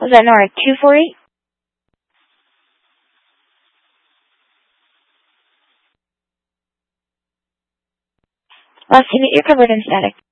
Was that Nora 248? Last unit, you're covered in static.